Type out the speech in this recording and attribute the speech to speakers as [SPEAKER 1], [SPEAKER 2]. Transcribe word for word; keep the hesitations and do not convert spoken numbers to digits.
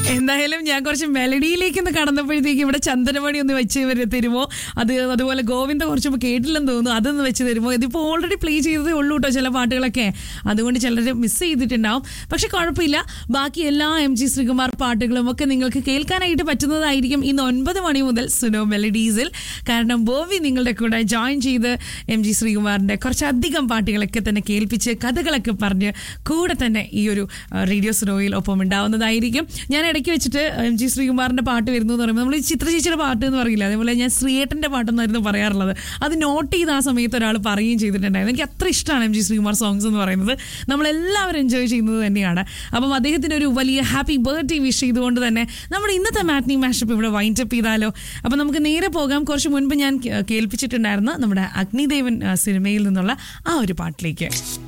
[SPEAKER 1] എന്തായാലും ഞാൻ കുറച്ച് മെലഡിയിലേക്ക് ഒന്ന് കടന്നപ്പോഴത്തേക്ക് ഇവിടെ ചന്ദനമണി ഒന്ന് വെച്ച് ഇവര് തരുമോ, അത് അതുപോലെ ഗോവിന്ദ കുറച്ചപ്പോൾ കേട്ടില്ലെന്ന് തോന്നുന്നു, അതൊന്ന് വെച്ച് തരുമോ. ഇതിപ്പോൾ ഓൾറെഡി പ്ലേ ചെയ്തതേ ഉള്ളൂ കേട്ടോ ചില പാട്ടുകളൊക്കെ, അതുകൊണ്ട് ചിലർ മിസ് ചെയ്തിട്ടുണ്ടാവും. പക്ഷെ കുഴപ്പമില്ല, ബാക്കി എല്ലാ എം ജി ശ്രീകുമാർ പാട്ടുകളും ഒക്കെ നിങ്ങൾക്ക് കേൾക്കാനായിട്ട് പറ്റുന്നതായിരിക്കും ഇന്ന് ഒൻപത് മണി മുതൽ സുനോ മെലഡീസിൽ. കാരണം ബോവി നിങ്ങളുടെ കൂടെ ജോയിൻ ചെയ്ത് എം ജി ശ്രീകുമാറിൻ്റെ കുറച്ചധികം പാട്ടുകളൊക്കെ തന്നെ കേൾപ്പിച്ച് കഥകളൊക്കെ പറഞ്ഞ് കൂടെ തന്നെ ഈ ഒരു റേഡിയോ സുനോയിൽ ഒപ്പം ഉണ്ടാവുന്നതായിരിക്കും. ഞാൻ ഇടയ്ക്ക് വെച്ചിട്ട് എം ജി ശ്രീകുമാറിൻ്റെ പാട്ട് വരുന്നു എന്ന് പറയുമ്പോൾ നമ്മൾ ചിത്ര ചേച്ചിയുടെ പാട്ട് എന്ന് പറയില്ല, അതേപോലെ ഞാൻ ശ്രീയേട്ടൻ്റെ പാട്ടെന്നായിരുന്നു പറയാറുള്ളത്. അത് നോട്ട് ചെയ്ത് ആ സമയത്ത് ഒരാൾ പറയുകയും ചെയ്തിട്ടുണ്ടായിരുന്നു. എനിക്ക് അത്ര ഇഷ്ടമാണ് എം ജി ശ്രീകുമാർ സോങ്സ് എന്ന് പറയുന്നത്, നമ്മളെല്ലാവരും എൻജോയ് ചെയ്യുന്നത് തന്നെയാണ്. അപ്പം അദ്ദേഹത്തിന് ഒരു വലിയ ഹാപ്പി ബർത്ത്ഡേ വിഷ് ചെയ്തുകൊണ്ട് തന്നെ നമ്മുടെ ഇന്നത്തെ മാറ്റ്നി മാഷപ്പ് ഇവിടെ വൈൻഡപ്പ് ചെയ്താലോ. അപ്പം നമുക്ക് നേരെ പോകാം. കുറച്ച് മുൻപ് ഞാൻ കേൾപ്പിച്ചിട്ടുണ്ടായിരുന്ന നമ്മുടെ അഗ്നിദേവൻ സിനിമയിൽ നിന്നുള്ള ആ ഒരു പാട്ടിലേക്ക്.